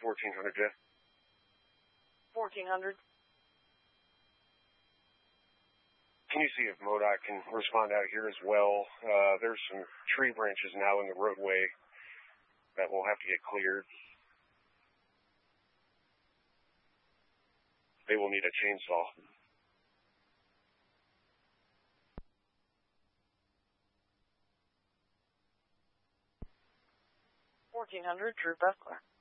1400, Jeff. 1400. Can you see if MoDOT can respond out here as well? There's some tree branches now in the roadway that will have to get cleared. They will need a chainsaw. 1400, True Bethler.